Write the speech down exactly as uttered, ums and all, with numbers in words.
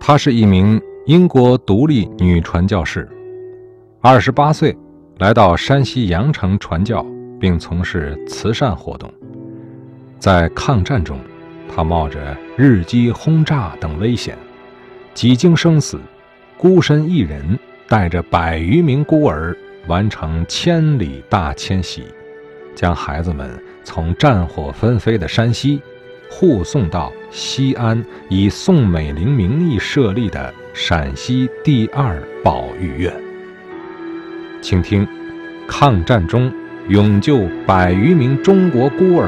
她是一名英国独立女传教士，二十八岁来到山西阳城传教，并从事慈善活动。在抗战中，她冒着日机轰炸等危险，几经生死，孤身一人带着百余名孤儿完成千里大迁徙，将孩子们从战火纷飞的山西护送到西安以宋美龄名义设立的陕西第二保育院。请听抗战中勇救百余名中国孤儿